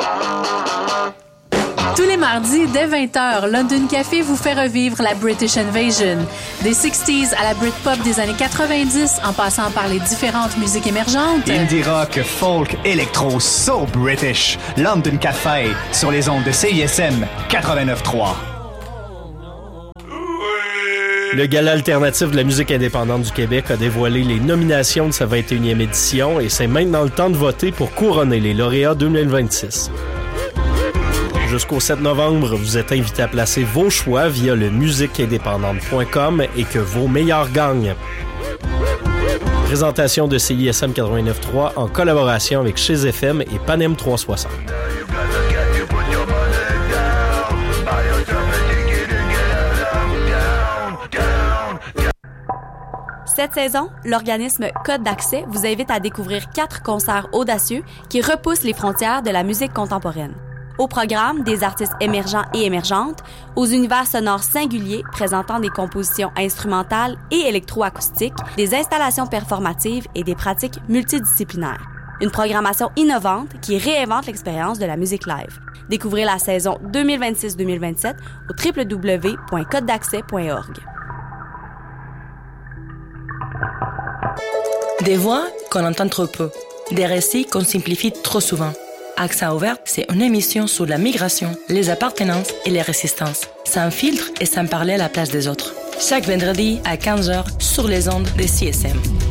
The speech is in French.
Tous les mardis, dès 20h, London Café vous fait revivre la British Invasion. Des 60s à la Britpop des années 90, en passant par les différentes musiques émergentes. Indie rock, folk, électro, so British. London Café, sur les ondes de CISM 89.3. Le Gala alternatif de la musique indépendante du Québec a dévoilé les nominations de sa 21e édition et c'est maintenant le temps de voter pour couronner les lauréats 2026. Jusqu'au 7 novembre, vous êtes invités à placer vos choix via le musiqueindépendante.com et que vos meilleurs gagnent. Présentation de CISM 89.3 en collaboration avec Chez FM et Panem 360. Cette saison, l'organisme Code d'accès vous invite à découvrir 4 concerts audacieux qui repoussent les frontières de la musique contemporaine. Au programme, des artistes émergents et émergentes, aux univers sonores singuliers présentant des compositions instrumentales et électroacoustiques, des installations performatives et des pratiques multidisciplinaires. Une programmation innovante qui réinvente l'expérience de la musique live. Découvrez la saison 2026-2027 au www.codedaccès.org. Des voix qu'on entend trop peu, des récits qu'on simplifie trop souvent. Accent ouvert, c'est une émission sur la migration, les appartenances et les résistances, sans filtre et sans parler à la place des autres. Chaque vendredi à 15h sur les ondes de CISM.